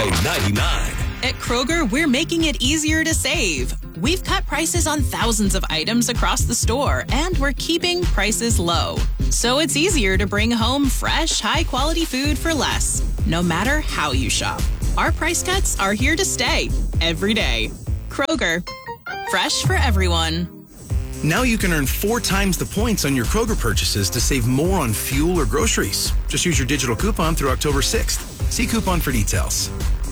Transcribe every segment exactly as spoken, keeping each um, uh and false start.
High ninety-nine. At Kroger, we're making it easier to save. We've cut prices on thousands of items across the store, and we're keeping prices low. So it's easier to bring home fresh, high-quality food for less, no matter how you shop. Our price cuts are here to stay, every day. Kroger, fresh for everyone. Now you can earn four times the points on your Kroger purchases to save more on fuel or groceries. Just use your digital coupon through October sixth. See coupon for details.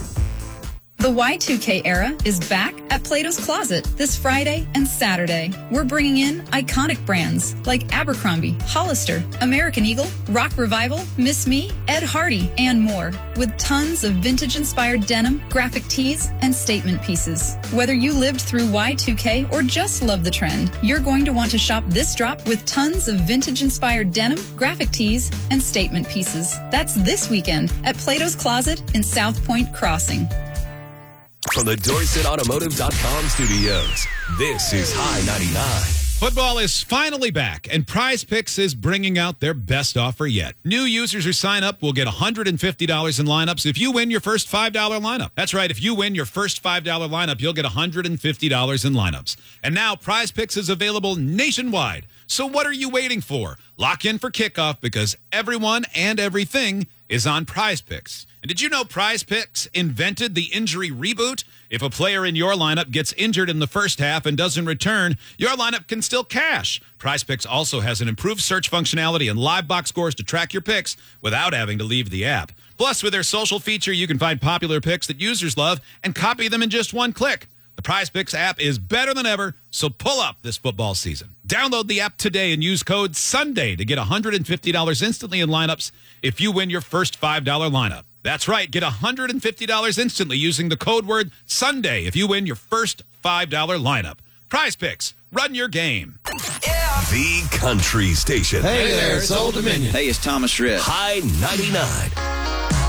The Y two K era is back at Plato's Closet this Friday and Saturday. We're bringing in iconic brands like Abercrombie, Hollister, American Eagle, Rock Revival, Miss Me, Ed Hardy, and more, with tons of vintage-inspired denim, graphic tees, and statement pieces. Whether you lived through Y two K or just love the trend, you're going to want to shop this drop with tons of vintage-inspired denim, graphic tees, and statement pieces. That's this weekend at Plato's Closet in South Point Crossing. From the Dorset Automotive dot com studios, this is High ninety-nine. Football is finally back, and Prize Picks is bringing out their best offer yet. New users who sign up will get one hundred fifty dollars in lineups if you win your first five dollar lineup. That's right, if you win your first five dollar lineup, you'll get one hundred fifty dollars in lineups. And now Prize Picks is available nationwide. So what are you waiting for? Lock in for kickoff because everyone and everything is on Prize Picks. And did you know Prize Picks invented the injury reboot? If a player in your lineup gets injured in the first half and doesn't return, your lineup can still cash. Prize Picks also has an improved search functionality and live box scores to track your picks without having to leave the app. Plus, with their social feature, you can find popular picks that users love and copy them in just one click. The Prize Picks app is better than ever, so pull up this football season. Download the app today and use code SUNDAY to get one hundred fifty dollars instantly in lineups if you win your first five dollar lineup. That's right, get one hundred fifty dollars instantly using the code word SUNDAY if you win your first five dollar lineup. Prize Picks, run your game. Yeah. The Country Station. Hey there, it's Old Dominion. Hey, it's Thomas Rhett. High ninety-nine.